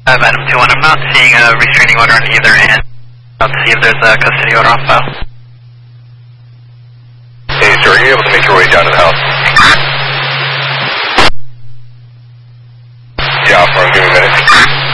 Adam 2-1, I'm not seeing a restraining order on either end. Let's see if there's a custody order on file.